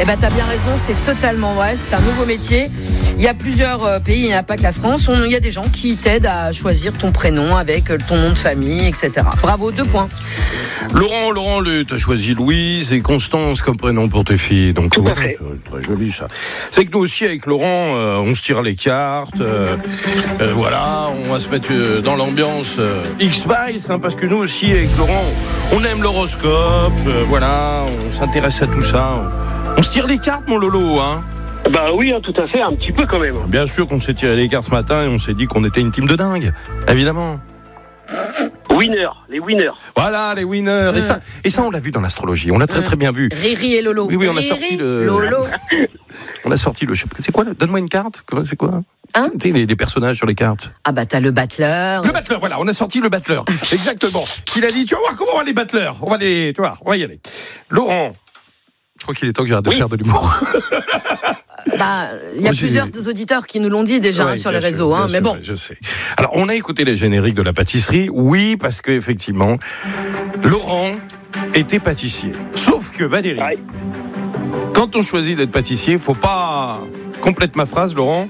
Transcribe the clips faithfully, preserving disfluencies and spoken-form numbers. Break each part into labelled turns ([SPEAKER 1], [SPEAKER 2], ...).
[SPEAKER 1] Eh ben, t'as bien raison, c'est totalement vrai. C'est un nouveau métier. Il y a plusieurs euh, pays, il n'y a pas que la France. On, il y a des gens qui t'aident à choisir ton prénom avec euh, ton nom de famille, et cetera. Bravo, deux points.
[SPEAKER 2] Laurent, Laurent, tu as choisi Louise et Constance comme prénom pour tes filles. Donc,
[SPEAKER 3] Tout à
[SPEAKER 2] ouais,
[SPEAKER 3] fait.
[SPEAKER 2] c'est très joli ça. C'est que nous aussi, avec Laurent, euh, on se tire les cartes. Euh, euh, voilà, on va se mettre euh, dans l'ambiance euh, X-Files, hein, parce que nous aussi, avec Laurent, on aime l'horoscope. Euh, voilà, on s'intéresse à tout ça. On se tire les cartes, mon Lolo, hein.
[SPEAKER 3] Bah oui, hein, tout à fait, un petit peu quand même.
[SPEAKER 2] Bien sûr qu'on s'est tiré les cartes ce matin et on s'est dit qu'on était une team de dingue, évidemment.
[SPEAKER 3] Winner, les winners.
[SPEAKER 2] Voilà, les winners.
[SPEAKER 1] Mmh.
[SPEAKER 2] Et ça, et ça, on l'a vu dans l'astrologie. On l'a très, très bien vu.
[SPEAKER 1] Riri et Lolo.
[SPEAKER 2] Oui, oui, on a
[SPEAKER 1] Riri,
[SPEAKER 2] sorti le-
[SPEAKER 1] Lolo.
[SPEAKER 2] On a sorti le. C'est quoi? Donne-moi une carte. Comment- C'est quoi?
[SPEAKER 1] Hein
[SPEAKER 2] Tu sais, les, les personnages sur les cartes.
[SPEAKER 1] Ah bah, t'as le battleur.
[SPEAKER 2] Le battleur, voilà. On a sorti le battleur. Exactement. Il a dit, tu vas voir comment on va les battleurs. On va les, tu vois, on va y aller. Laurent. Je crois qu'il est temps que j'arrête de
[SPEAKER 3] Oui.
[SPEAKER 2] faire de l'humour.
[SPEAKER 1] Bah, il y a
[SPEAKER 2] Moi, j'ai-
[SPEAKER 1] plusieurs auditeurs qui nous l'ont dit déjà
[SPEAKER 2] Ouais,
[SPEAKER 1] hein, sur
[SPEAKER 2] bien
[SPEAKER 1] les
[SPEAKER 2] sûr,
[SPEAKER 1] réseaux.
[SPEAKER 2] bien
[SPEAKER 1] Hein, mais
[SPEAKER 2] sûr,
[SPEAKER 1] bon.
[SPEAKER 2] ouais, je sais. Alors, on a écouté les génériques de la pâtisserie. Oui, parce que effectivement, Laurent était pâtissier. Sauf que Valérie,
[SPEAKER 3] Ouais.
[SPEAKER 2] quand on choisit d'être pâtissier, faut pas complète ma phrase, Laurent.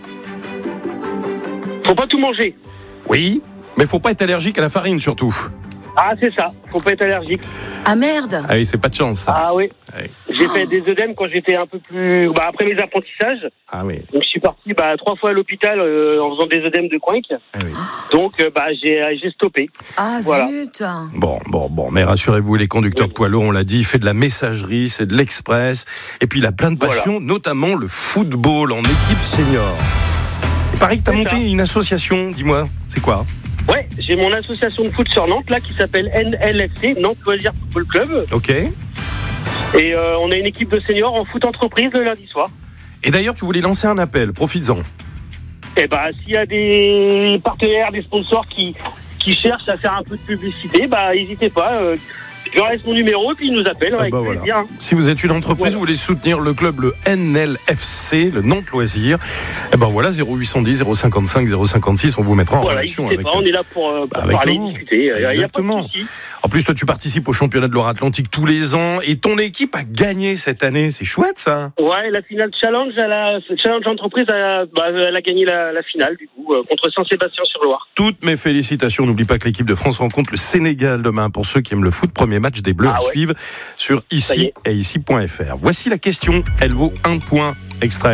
[SPEAKER 3] Faut pas tout manger.
[SPEAKER 2] Oui, mais faut pas être allergique à la farine surtout.
[SPEAKER 3] Ah, c'est ça. Faut pas être allergique.
[SPEAKER 1] Ah merde.
[SPEAKER 2] Ah oui, c'est pas de chance. Ça.
[SPEAKER 3] Ah oui.
[SPEAKER 2] Ouais.
[SPEAKER 3] J'ai fait des œdèmes quand j'étais un peu plus. Bah, après mes apprentissages.
[SPEAKER 2] Ah oui.
[SPEAKER 3] Donc je suis parti bah, trois fois à l'hôpital euh, en faisant des œdèmes de coinque.
[SPEAKER 2] Ah oui.
[SPEAKER 3] Donc euh, bah, j'ai, j'ai stoppé.
[SPEAKER 1] Ah
[SPEAKER 3] Voilà.
[SPEAKER 1] zut.
[SPEAKER 2] Bon, bon, bon, mais rassurez-vous, les conducteurs de poids lourds, on l'a dit, il fait de la messagerie, c'est de l'express, et puis il a plein de passions, notamment le football en équipe senior. Il paraît que t'as
[SPEAKER 3] C'est
[SPEAKER 2] monté
[SPEAKER 3] ça.
[SPEAKER 2] une association, dis-moi, c'est quoi?
[SPEAKER 3] Ouais, j'ai mon association de foot sur Nantes là qui s'appelle N L F C, Nantes Loisirs Football Club.
[SPEAKER 2] Ok.
[SPEAKER 3] Et euh, on a une équipe de seniors en foot entreprise le lundi soir.
[SPEAKER 2] Et d'ailleurs, tu voulais lancer un appel, profites-en.
[SPEAKER 3] Et bah s'il y a des partenaires, des sponsors qui, qui cherchent à faire un peu de publicité, bah n'hésitez pas. Euh, je leur laisse mon numéro et puis ils nous appellent
[SPEAKER 2] Ah
[SPEAKER 3] avec
[SPEAKER 2] bah
[SPEAKER 3] plaisir.
[SPEAKER 2] voilà. Si vous êtes une entreprise,
[SPEAKER 3] Voilà.
[SPEAKER 2] vous voulez soutenir le club, le N L F C, le Nantes Loisirs, et ben voilà, zéro huit cent dix, zéro cinquante-cinq, zéro cinquante-six, on vous mettra en
[SPEAKER 3] Voilà,
[SPEAKER 2] relation
[SPEAKER 3] n'hésitez
[SPEAKER 2] avec
[SPEAKER 3] pas, on est là pour, euh, pour
[SPEAKER 2] avec
[SPEAKER 3] parler,
[SPEAKER 2] nous.
[SPEAKER 3] discuter. Il n'y a pas de
[SPEAKER 2] Exactement.
[SPEAKER 3] souci.
[SPEAKER 2] En plus, toi, tu participes au championnat de Loire-Atlantique tous les ans, et ton équipe a gagné cette année. C'est chouette, ça.
[SPEAKER 3] Ouais, la finale challenge, elle a, challenge entreprise, elle a, bah, elle a gagné la, la finale du coup euh, contre Saint-Sébastien-sur-Loire.
[SPEAKER 2] Toutes mes félicitations. N'oublie pas que l'équipe de France rencontre le Sénégal demain. Pour ceux qui aiment le foot, premier match des Bleus
[SPEAKER 3] Ah
[SPEAKER 2] à
[SPEAKER 3] ouais.
[SPEAKER 2] suivre sur
[SPEAKER 3] Ça y
[SPEAKER 2] ici
[SPEAKER 3] est.
[SPEAKER 2] et ici point f r. Voici la question. Elle vaut un point. Extrait.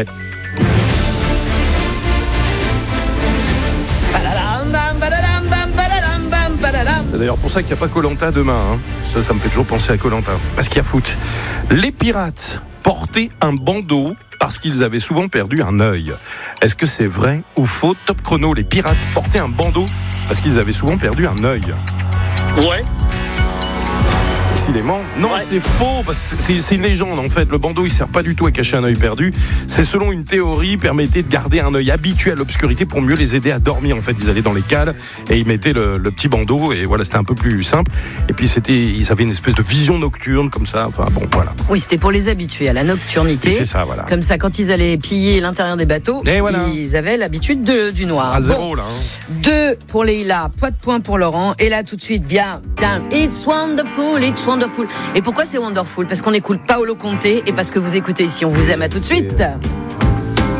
[SPEAKER 1] Badadam, bam, badadam, bam, badadam, bam, badadam.
[SPEAKER 2] C'est d'ailleurs pour ça qu'il n'y a pas Koh-Lanta demain. Hein. Ça, ça me fait toujours penser à Koh-Lanta. Parce qu'il y a foot. Les pirates portaient un bandeau parce qu'ils avaient souvent perdu un œil. Est-ce que c'est vrai ou faux? Top chrono. Les pirates portaient un bandeau parce qu'ils avaient souvent perdu un œil.
[SPEAKER 3] Ouais.
[SPEAKER 2] Décidément. Non,
[SPEAKER 3] Ouais.
[SPEAKER 2] c'est faux, parce que c'est, c'est une légende en fait. Le bandeau, il sert pas du tout à cacher un œil perdu. C'est selon une théorie, permettait de garder un œil habitué à l'obscurité pour mieux les aider à dormir. En fait, ils allaient dans les cales et ils mettaient le, le petit bandeau et voilà, c'était un peu plus simple. Et puis c'était, ils avaient une espèce de vision nocturne comme ça. Enfin bon, voilà.
[SPEAKER 1] Oui, c'était pour les habituer à la nocturnité.
[SPEAKER 2] Et c'est ça, voilà.
[SPEAKER 1] Comme ça, quand ils allaient piller l'intérieur des bateaux,
[SPEAKER 2] Et voilà.
[SPEAKER 1] ils avaient l'habitude de, du noir.
[SPEAKER 2] À zéro
[SPEAKER 1] Bon,
[SPEAKER 2] là. Hein.
[SPEAKER 1] deux pour Leïla, pas de points pour Laurent. Et là, tout de suite, viens, viens. It's wonderful, it's wonderful. Et pourquoi c'est wonderful? Parce qu'on écoute Paolo Conte et parce que vous écoutez ici, on vous aime. À tout de suite.